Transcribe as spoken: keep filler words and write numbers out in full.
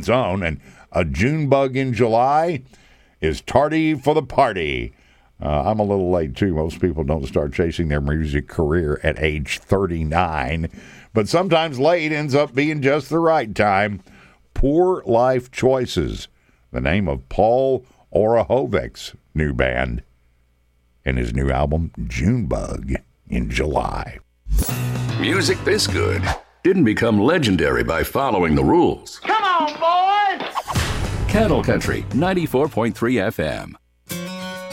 its own, and a June bug in July is tardy for the party. Uh, I'm a little late, too. Most people don't start chasing their music career at age thirty-nine, but sometimes late ends up being just the right time. Poor Life Choices, the name of Paul Orahovic's new band, and his new album, Junebug, in July. Music this good didn't become legendary by following the rules. Come on, boys! Cattle Country ninety-four point three F M.